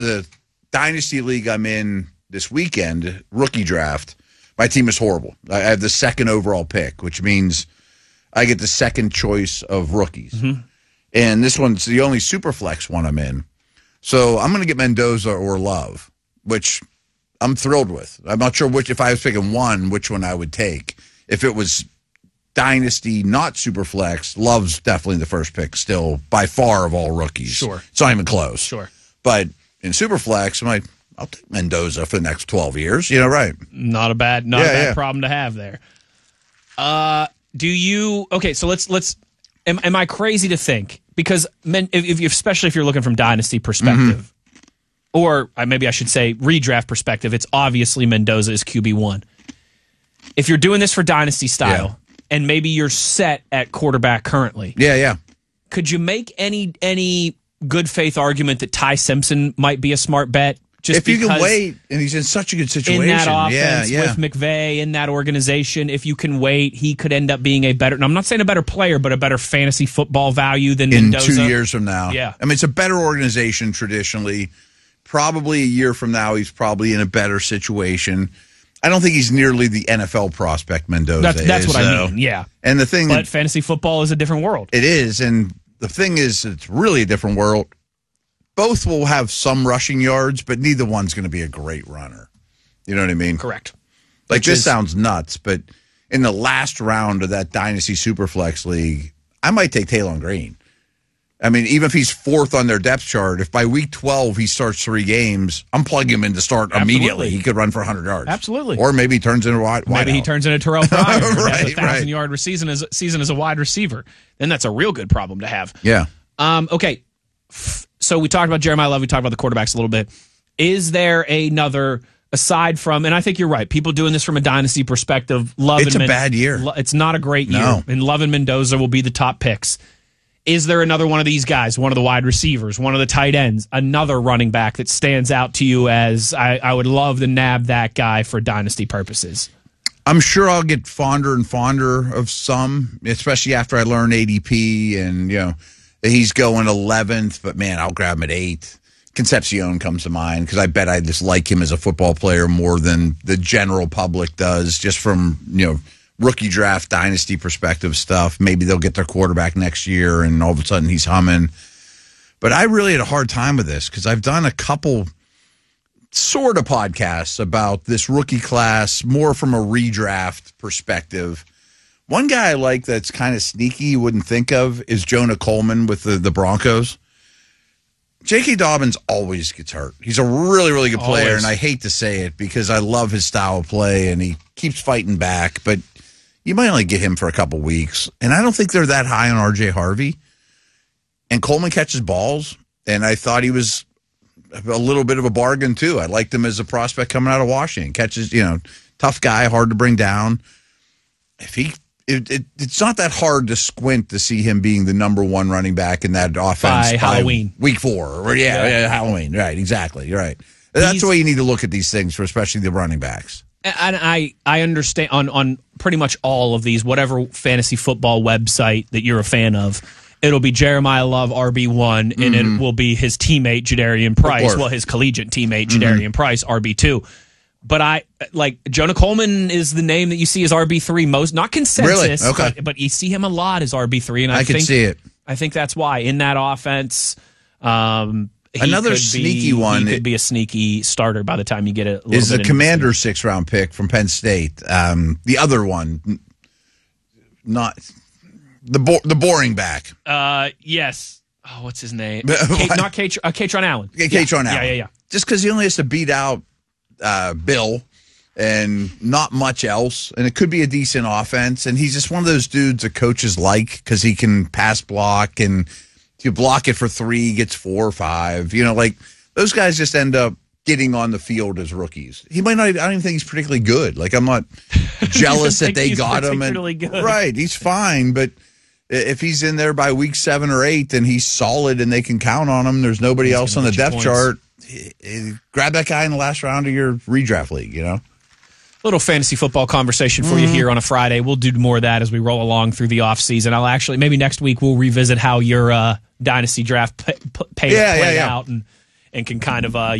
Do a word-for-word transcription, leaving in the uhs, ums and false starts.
the Dynasty League I'm in this weekend, rookie draft, my team is horrible. I have the second overall pick, which means I get the second choice of rookies. Mm-hmm. And this one's the only super flex one I'm in. So I'm going to get Mendoza or Love, which I'm thrilled with. I'm not sure which, if I was picking one, which one I would take. If it was Dynasty, not super flex, Love's definitely the first pick still by far of all rookies. Sure. It's not even close. Sure. But in super flex, I'm like, I'll take Mendoza for the next twelve years. You know, right? Not a bad, not yeah, a bad yeah. problem to have there. Uh, do you? Okay, so let's let's. Am, am I crazy to think because men, if, if you, especially if you're looking from Dynasty perspective, mm-hmm. or uh, maybe I should say redraft perspective, it's obviously Mendoza is Q B one. If you're doing this for Dynasty style, yeah. and maybe you're set at quarterback currently, yeah, yeah, could you make any any good faith argument that Ty Simpson might be a smart bet? Just if you can wait, and he's in such a good situation. In that offense, yeah, yeah. with McVay, in that organization, if you can wait, he could end up being a better, and I'm not saying a better player, but a better fantasy football value than in Mendoza. two years from now. Yeah. I mean, it's a better organization traditionally. Probably a year from now, he's probably in a better situation. I don't think he's nearly the N F L prospect Mendoza That's, that's is. what though. I mean, yeah. And the thing But that, fantasy football is a different world. It is, and the thing is, it's really a different world. Both will have some rushing yards, but neither one's going to be a great runner. You know what I mean? Correct. Like, Which this is, sounds nuts, but in the last round of that Dynasty Superflex League, I might take Taylor Green. I mean, even if he's fourth on their depth chart, if by week twelve he starts three games, I'm plugging him in to start Absolutely. immediately. He could run for one hundred yards. Absolutely. Or maybe he turns into a wide Maybe wide he out. turns into Terrell Pryor. right, a thousand-yard right. season as, season as a wide receiver. Then that's a real good problem to have. Yeah. Um, okay. So we talked about Jeremiah Love. We talked about the quarterbacks a little bit. Is there another, aside from, and I think you're right, people doing this from a dynasty perspective, Love It's and a Men- bad year. It's not a great year. No. And Love and Mendoza will be the top picks. Is there another one of these guys, one of the wide receivers, one of the tight ends, another running back that stands out to you as, I, I would love to nab that guy for dynasty purposes? I'm sure I'll get fonder and fonder of some, especially after I learn A D P and, you know, he's going eleventh, but man, I'll grab him at eighth. Concepcion comes to mind because I bet I just like him as a football player more than the general public does, just from, you know, rookie draft dynasty perspective stuff. Maybe they'll get their quarterback next year and all of a sudden he's humming. But I really had a hard time with this because I've done a couple sort of podcasts about this rookie class more from a redraft perspective. One guy I like that's kind of sneaky you wouldn't think of is Jonah Coleman with the, the Broncos. J K. Dobbins always gets hurt. He's a really, really good player, Always. and I hate to say it because I love his style of play, and he keeps fighting back, but you might only get him for a couple weeks. And I don't think they're that high on R J Harvey. And Coleman catches balls, and I thought he was a little bit of a bargain, too. I liked him as a prospect coming out of Washington. Catches, you know, tough guy, hard to bring down. If he... It, it, it's not that hard to squint to see him being the number one running back in that offense By Halloween. week four. Or, yeah, Yeah. yeah, Halloween. Right, exactly. You're right. That's He's- the way you need to look at these things, for especially the running backs. And I, I understand on, on pretty much all of these, whatever fantasy football website that you're a fan of, it'll be Jeremiah Love R B one, and Mm-hmm. it will be his teammate Jadarian Price, course. well, his collegiate teammate Jadarian Mm-hmm. Price R B two. But I like Jonah Coleman is the name that you see as R B three most, not consensus, Really? Okay. but, but you see him a lot as R B three, and I, I can think, see it. I think that's why in that offense. Um, He Another could sneaky be, one He could be a sneaky starter by the time you get it. A little Is bit the into Commander sixth round pick from Penn State. Um, the other one, not the bo- the boring back. Uh, yes. Oh, what's his name? Kate, not Kate, uh, Katron Allen. Yeah, yeah. Katron Allen. Yeah, yeah, yeah. Just because he only has to beat out uh, Bill and not much else, and it could be a decent offense. And he's just one of those dudes that coaches like because he can pass block, and if you block it for three, he gets four or five. You know, like those guys just end up getting on the field as rookies. He might not. I don't even think he's particularly good. Like I'm not jealous that think they he's got him. And, particularly good. Right, he's fine, but if he's in there by week seven or eight, then he's solid and they can count on him. There's nobody He's else gonna on the get you depth points. chart. Eh, eh, Grab that guy in the last round of your redraft league, you know? Little fantasy football conversation for you Mm-hmm. here on a Friday. We'll do more of that as we roll along through the offseason. I'll actually, maybe next week we'll revisit how your uh, dynasty draft pay, pay Yeah, yeah, played yeah. out and, and can kind of uh,